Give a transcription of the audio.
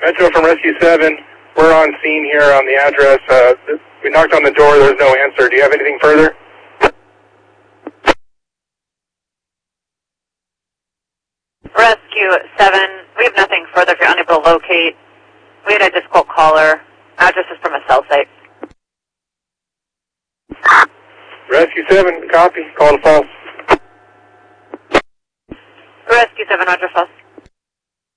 Metro from Rescue 7. We're on scene here on the address. We knocked on the door. There's no answer. Do you have anything further? Rescue 7. We have nothing further if you're unable to locate. We had a difficult caller. Address is from a cell site. Rescue 7, copy. Call to false. Rescue 7, Roger, false.